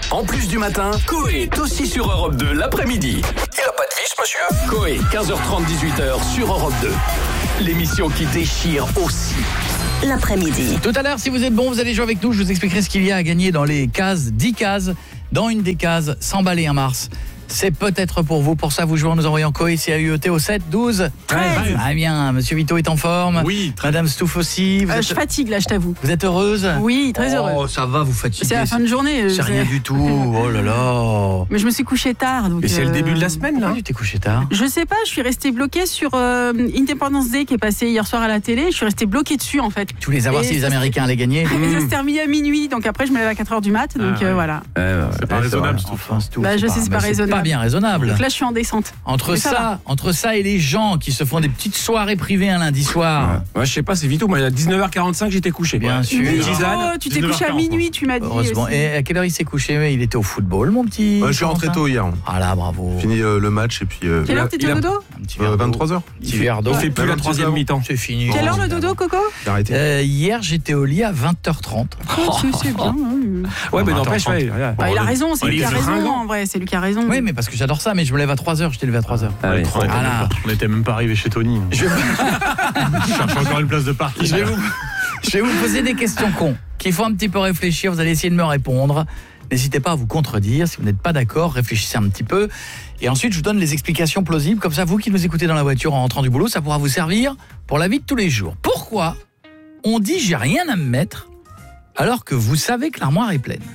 En plus du matin, Coé est aussi sur Europe 2 l'après-midi. Il a pas de vis, monsieur. Coé, 15h30, 18h sur Europe 2. L'émission qui déchire aussi. L'après-midi. Tout à l'heure, si vous êtes bon, vous allez jouer avec nous. Je vous expliquerai ce qu'il y a à gagner dans les cases, 10 cases. Dans une des cases, s'emballer un Mars. C'est peut-être pour vous. Pour ça, vous jouez en nous envoyant Coé, CAUET au 7 12 13. Ah bien, monsieur Vito est en forme. Oui. Madame Stouff aussi. Je fatigue là, je t'avoue. Vous êtes heureuse? Oui, très heureuse. Oh, ça va, vous fatiguez. C'est la fin de journée. C'est rien du tout. Oh là là. Mais je me suis couchée tard. Donc Mais c'est le début de la semaine, là. Tu t'es couché tard? Je sais pas, je suis restée bloquée sur Independence Day qui est passé hier soir à la télé. Je suis restée bloquée dessus en fait. Tu voulais savoir si les Américains allaient gagner? Ça se terminait à minuit, donc après je me lève à 4h du mat. Donc voilà. C'est pas raisonnable, je trouve. Enfin, Stouff, Bah, je sais, c'est pas raisonnable. C'est pas bien raisonnable. Donc là je suis en descente. Entre ça et les gens qui se font des petites soirées privées un lundi soir. Ouais, je sais pas, c'est Vito. Moi, à 19h45, j'étais couché. Bien sûr. Une Oh, tisane. tu t'es couché à minuit, tu m'as dit. Heureusement. aussi. Et à quelle heure il s'est couché? Il était au football, mon petit. Je suis rentré tôt hier. Ah là, bravo. Fini le match et puis. Quelle heure t'étais au dodo? Un petit verre d'eau. 23h. Petit verre d'eau. Il fait plus la troisième mi-temps. C'est fini. Quelle heure le dodo, Coco? J'ai arrêté. Hier, j'étais au lit à 20h30. C'est bien. Ouais, mais n'empêche, ouais. Bah, il a raison, c'est lui qui a raison fringant. en vrai, c'est lui qui a raison. Oui, mais parce que j'adore ça, mais je me lève à 3h, j'étais levé à 3h. Allez. On n'était même pas arrivé chez Tony. Je cherche encore une place de parking. vais vous poser des questions cons qu'il faut un petit peu réfléchir, vous allez essayer de me répondre. N'hésitez pas à vous contredire, si vous n'êtes pas d'accord, réfléchissez un petit peu. Et ensuite, je vous donne les explications plausibles, comme ça, vous qui nous écoutez dans la voiture en rentrant du boulot, ça pourra vous servir pour la vie de tous les jours. Pourquoi on dit j'ai rien à me mettre alors que vous savez que l'armoire est pleine?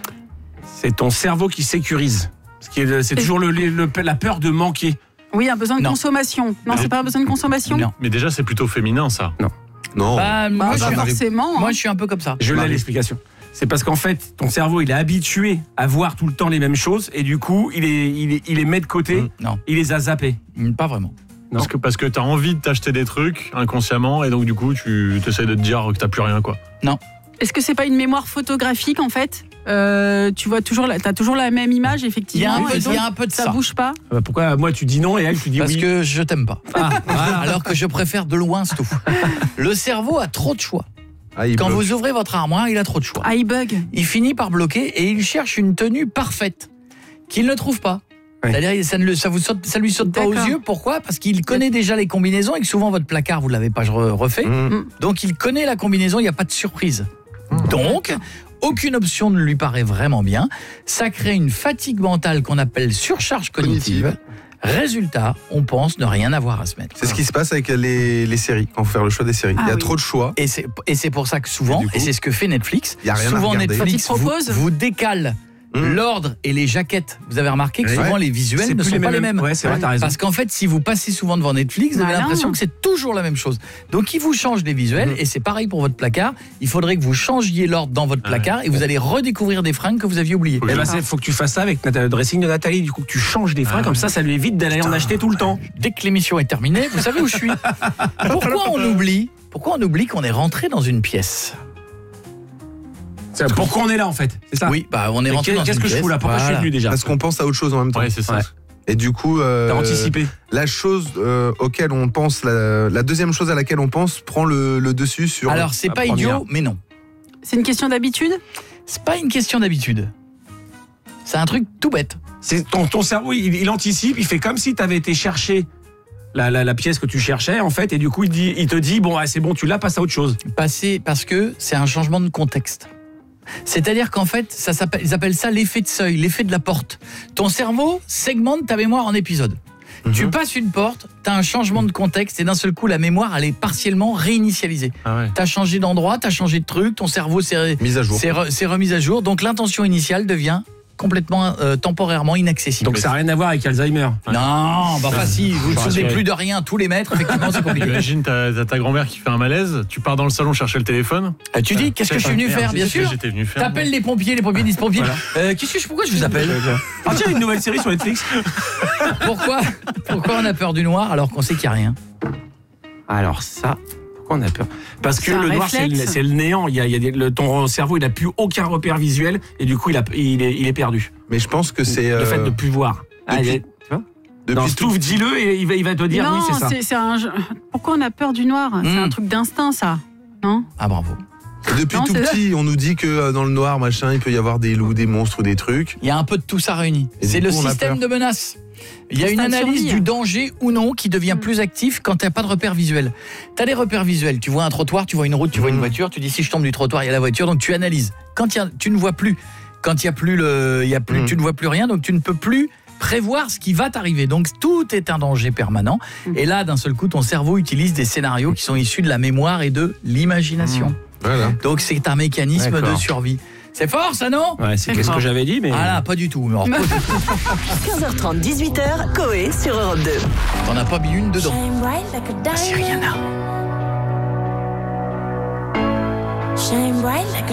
C'est ton cerveau qui sécurise. C'est toujours la peur de manquer. Oui, un besoin de Non. consommation. Non, c'est pas un besoin de consommation? Non. Mais déjà, c'est plutôt féminin, ça. Non. Bah, Bah, moi, je pas suis, forcément. moi, je suis un peu comme ça. Je l'ai l'explication. C'est parce qu'en fait, ton cerveau, il est habitué à voir tout le temps les mêmes choses et du coup, il les met de côté, Non, il les a zappés. pas vraiment. Parce que t'as envie de t'acheter des trucs inconsciemment et donc du coup, tu essaies de te dire que t'as plus rien, quoi. Est-ce que c'est pas une mémoire photographique en fait? Tu vois toujours, t'as toujours la même image effectivement. Il et donc, y a un peu de ça ça. bouge pas. Pourquoi moi tu dis non et elle tu dis Parce oui? que je t'aime pas. Voilà. Alors que je préfère de loin Stouff. Le cerveau a trop de choix. Il Quand bloque. vous ouvrez votre armoire, il a trop de choix. Ah, il bug. Il finit par bloquer et il cherche une tenue parfaite qu'il ne trouve pas. Ouais. C'est-à-dire ça lui saute pas aux D'accord. yeux. Pourquoi? Parce qu'il connaît déjà les combinaisons et que souvent votre placard vous l'avez pas refait. Donc il connaît la combinaison, il n'y a pas de surprise. Donc aucune option ne lui paraît vraiment bien. Ça crée une fatigue mentale qu'on appelle surcharge cognitive. Résultat, on pense ne rien avoir à se mettre. C'est ce qui se passe avec les séries, quand on fait le choix des séries. Ah Il y a oui. trop de choix. Et c'est pour ça que souvent, Et du coup, et c'est ce que fait Netflix, y a rien à souvent regarder. Netflix Quand il te propose. vous décale l'ordre et les jaquettes. Vous avez remarqué que Ouais. souvent les visuels C'est ne plus sont pas les mêmes. Ouais, c'est vrai, t'as raison. Parce qu'en fait, si vous passez souvent devant Netflix, vous avez Voilà. l'impression que c'est toujours la même chose. Donc, il vous change les visuels et c'est pareil pour votre placard. Il faudrait que vous changiez l'ordre dans votre placard et vous allez redécouvrir des fringues que vous aviez oubliées. Eh ben, faut que tu fasses ça avec le dressing de Nathalie, du coup que tu changes des freins, comme ça lui évite d'aller en acheter tout le temps. Dès que l'émission est terminée, vous savez où je suis. Pourquoi on oublie qu'on est rentré dans une pièce? Pourquoi on est là en fait? C'est ça? Oui, bah on est rentré dans une pièce. Qu'est-ce que je fous là? Pourquoi je suis venu déjà? Parce qu'on pense à autre chose en même temps. Ouais, c'est ça. Ouais. Et du coup, T'as anticipé. la chose auquel on pense, la deuxième chose à laquelle on pense prend le dessus sur. Alors, c'est la pas première. idiot, mais non. C'est une question d'habitude? C'est pas une question d'habitude. C'est un truc tout bête. C'est ton cerveau, il anticipe, il fait comme si tu avais été chercher la pièce que tu cherchais en fait, et du coup il te dit bon, c'est bon, tu l'as, passe à autre chose. Parce que c'est un changement de contexte. C'est-à-dire qu'en fait, ils appellent ça l'effet de seuil, l'effet de la porte. Ton cerveau segmente ta mémoire en épisodes. Tu passes une porte, tu as un changement de contexte et d'un seul coup, la mémoire, elle est partiellement réinitialisée. Ah ouais. Tu as changé d'endroit, tu as changé de truc, ton cerveau s'est Mise à jour. remis à jour. Donc l'intention initiale devient complètement temporairement inaccessible. Donc ça n'a rien à voir avec Alzheimer. Non, bah si, vous ne Je souvenez rassuré. plus de rien tous les mètres, effectivement, c'est compliqué. Imagine, t'as ta grand-mère qui fait un malaise, tu pars dans le salon chercher le téléphone. Tu dis, qu'est-ce que je suis venu faire, bien sûr. J'étais venu faire. T'appelles les pompiers disent pompiers. Pourquoi je vous appelle? Ah tiens, une nouvelle série sur Netflix. Pourquoi on a peur du noir alors qu'on sait qu'il n'y a rien? Alors ça, pourquoi on a peur? Parce que C'est un le noir réflexe. c'est le néant. Ton cerveau il a plus aucun repère visuel et du coup il est perdu. Mais je pense que c'est. Le fait de plus voir. depuis- Tu vois? Depuis Non, tout- Stouff, dis-le et il va te dire Non, oui, c'est ça. c'est un jeu. Pourquoi on a peur du noir? C'est un truc d'instinct, ça. Non? Ah bravo. Depuis Non, tout c'est petit, on nous dit que dans le noir, machin, il peut y avoir des loups, des monstres ou des trucs. Il y a un peu de tout ça réuni. Et C'est du le coup, on a système peur. de menace. Il y a une Instinct de analyse survie. du danger ou non qui devient plus actif quand tu n'as pas de repères visuels. Tu as des repères visuels. Tu vois un trottoir, tu vois une route, tu vois une voiture. Tu dis si je tombe du trottoir, il y a la voiture. Donc tu analyses. Quand tu ne vois plus, quand il y a plus tu ne vois plus rien, donc tu ne peux plus prévoir ce qui va t'arriver. Donc tout est un danger permanent. Et là, d'un seul coup, ton cerveau utilise des scénarios qui sont issus de la mémoire et de l'imagination. Voilà. Donc c'est un mécanisme D'accord. de survie. C'est fort ça, non? Ouais, c'est ce que j'avais dit, mais. Ah là, pas du tout. Alors, 15h30, 18h, Coé sur Europe 2. t'en as pas mis une dedans. Shine bright like a diamond. C'est Rihanna. Shine bright like a